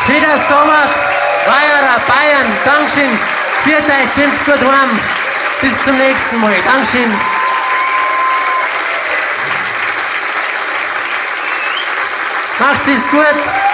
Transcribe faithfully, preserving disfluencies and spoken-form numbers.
Schönes damals, Weiherer, Bayern, Dankeschön. Viert euch, kommt's gut heim. Bis zum nächsten Mal. Dankeschön. Macht's es gut.